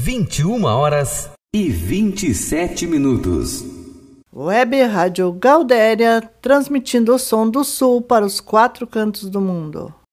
21h27. Web Rádio Gaudéria, transmitindo o som do Sul para os 4 cantos do mundo.